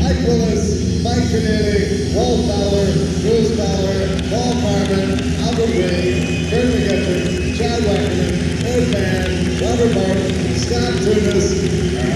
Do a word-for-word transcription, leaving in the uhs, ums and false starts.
Mike Willis, Mike Canelli, Walt Fowler, Bruce Fowler, Paul Carmen, Albert Ray, Kurt McGettrick, Chad Wackerman, Ed Mann, Robert Martin, Scott Tunis,